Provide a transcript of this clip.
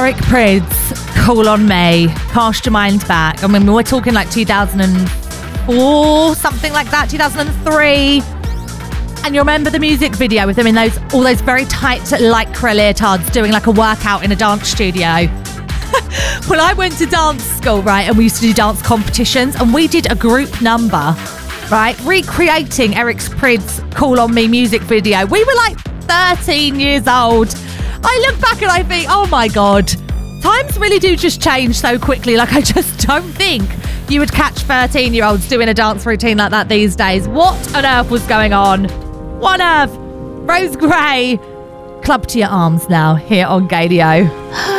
Eric Prydz, Call on Me. Cast your mind back. I mean, we're talking like 2004, something like that, 2003. And you remember the music video with them in all those very tight lycra leotards doing like a workout in a dance studio. Well, I went to dance school, right, and we used to do dance competitions, and we did a group number, right, recreating Eric Prydz' Call on Me music video. We were like 13 years old. I look back and I think, oh my God, times really do just change so quickly. Like, I just don't think you would catch 13-year-olds doing a dance routine like that these days. What on earth was going on? What on earth? Rose Gray, Club to Your Arms now here on Gaydio.